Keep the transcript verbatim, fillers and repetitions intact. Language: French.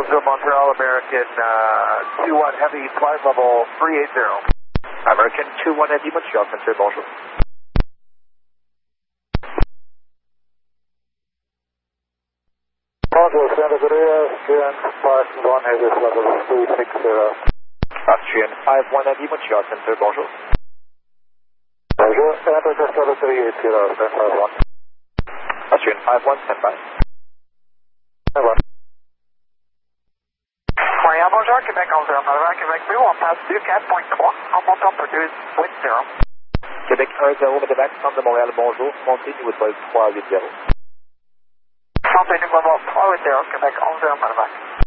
Brownsville, Montreal, American uh, two one Heavy, flight level three eighty. American two one Heavy, Montreal, Center, bonjour. Bonjour, Santa Maria, Austrian five one Heavy, flight level three sixty. Austrian five one Heavy, Montreal, Center, bonjour. Bonjour, Santa Maria, three eighty, stand five one. Austrian five one, stand by. five one. Montréal, bonjour, Québec onze zéro, Malvern, Québec Blue, on passe deux quatre point trois, en montant pour deux huit zéro. Québec un zéro, Medevac, centre de Montréal, bonjour, montée niveau de vol trois huit zéro. Montée niveau de vol trois huit zéro, Québec onze zéro, Malvern.